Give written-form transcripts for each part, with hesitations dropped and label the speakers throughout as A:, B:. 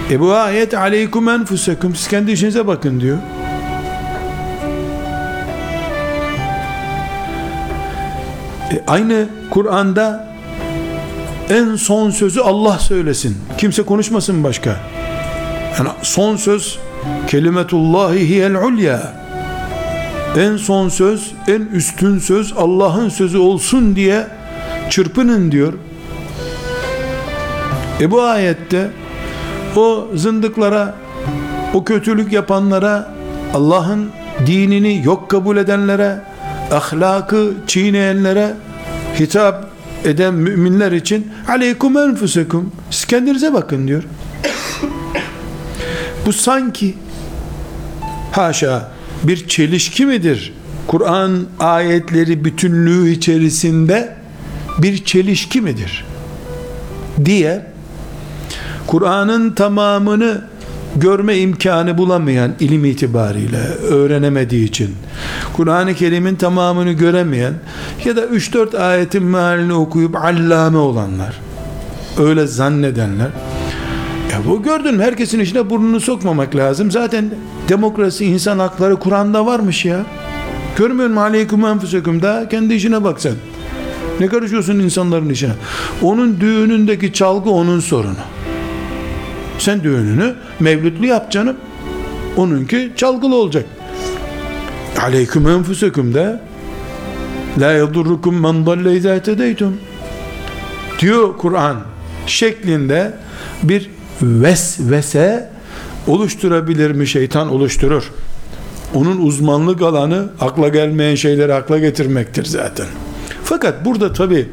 A: Bu ayet aleykum enfusekum, siz kendi işinize bakın diyor. Aynı Kur'an'da en son sözü Allah söylesin, kimse konuşmasın başka. Yani son söz kelimetullahi hiyel ulya, en son söz, en üstün söz Allah'ın sözü olsun diye çırpının diyor. Bu ayette o zındıklara, o kötülük yapanlara, Allah'ın dinini yok kabul edenlere, ahlakı çiğneyenlere hitap eden müminler için aleykum enfusekum, siz kendinize bakın diyor. Bu sanki haşa bir çelişki midir? Kur'an ayetleri bütünlüğü içerisinde bir çelişki midir diye Kur'an'ın tamamını görme imkanı bulamayan, ilim itibariyle öğrenemediği için Kur'an-ı Kerim'in tamamını göremeyen ya da 3-4 ayetin mealini okuyup allame olanlar, öyle zannedenler, bu gördün mü, herkesin içine burnunu sokmamak lazım, zaten demokrasi, insan hakları Kur'an'da varmış ya, görmüyor musun? Aleyküm enfusekum, da kendi işine bak sen, ne karışıyorsun insanların işine? Onun düğünündeki çalgı onun sorunu. Sen düğününü mevlütlü yap canım, onunki çalgılı olacak. Aleyküm enfusekum de la yadurrukum men dalle izâ tedeytum diyor Kur'an şeklinde bir vesvese oluşturabilir mi? Şeytan oluşturur. Onun uzmanlık alanı akla gelmeyen şeyleri akla getirmektir zaten. Fakat burada tabi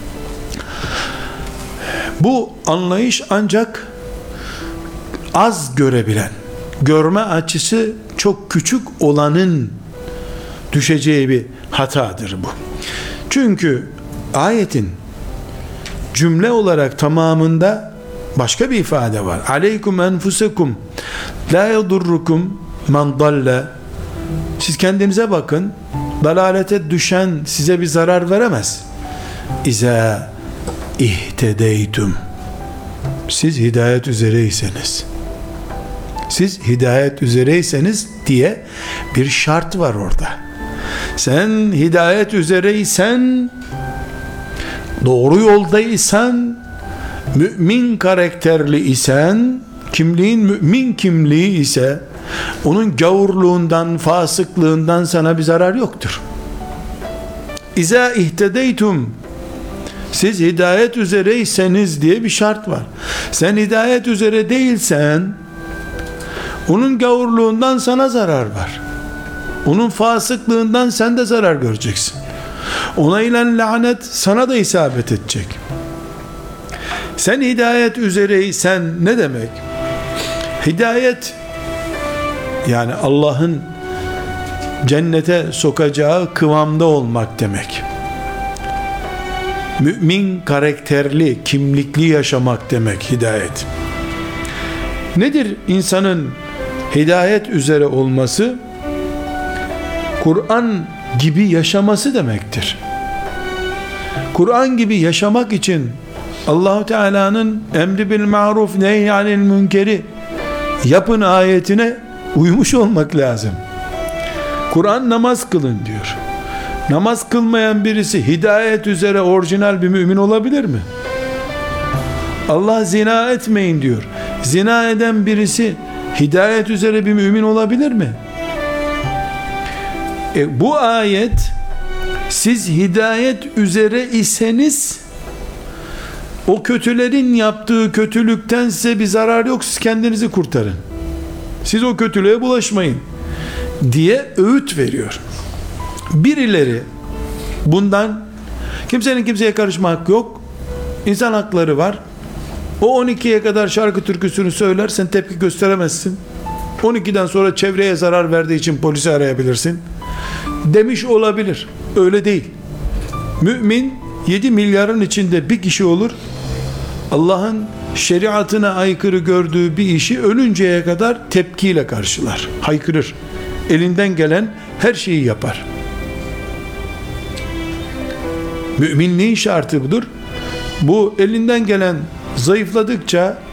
A: bu anlayış ancak az görebilen, görme açısı çok küçük olanın düşeceği bir hatadır bu. Çünkü ayetin cümle olarak tamamında başka bir ifade var. Aleykum enfusekum la yadurrukum men dalle, siz kendinize bakın, dalalete düşen size bir zarar veremez. İza ihtedeytum, siz hidayet üzereyseniz, siz hidayet üzereyseniz diye bir şart var orada. Sen hidayet üzereysen, doğru yoldaysan, mümin karakterli isen, kimliğin mümin kimliği ise, onun gavurluğundan, fasıklığından sana bir zarar yoktur. İza ihtedeytum, siz hidayet üzereyseniz diye bir şart var. Sen hidayet üzere değilsen, onun gavurluğundan sana zarar var. Onun fasıklığından sen de zarar göreceksin. Ona ile lanet sana da isabet edecek. Sen hidayet üzereysen ne demek? Hidayet, yani Allah'ın cennete sokacağı kıvamda olmak demek. Mümin karakterli, kimlikli yaşamak demek hidayet. Nedir insanın hidayet üzere olması? Kur'an gibi yaşaması demektir. Kur'an gibi yaşamak için Allah-u Teala'nın emri bil maruf nehy anil münkeri yapın ayetine uymuş olmak lazım. Kur'an namaz kılın diyor. Namaz kılmayan birisi hidayet üzere orijinal bir mümin olabilir mi? Allah zina etmeyin diyor. Zina eden birisi hidayet üzere bir mümin olabilir mi? Bu ayet, siz hidayet üzere iseniz o kötülerin yaptığı kötülükten size bir zarar yok, siz kendinizi kurtarın, siz o kötülüğe bulaşmayın diye öğüt veriyor. Birileri bundan, kimsenin kimseye karışma hakkı yok, insan hakları var, o 12'ye kadar şarkı türküsünü söyler, sen tepki gösteremezsin, 12'den sonra çevreye zarar verdiği için polisi arayabilirsin demiş olabilir. Öyle değil. Mümin 7 milyarın içinde bir kişi olur, Allah'ın şeriatına aykırı gördüğü bir işi ölünceye kadar tepkiyle karşılar, haykırır, elinden gelen her şeyi yapar. Müminliğin şartı budur. Bu elinden gelen zayıfladıkça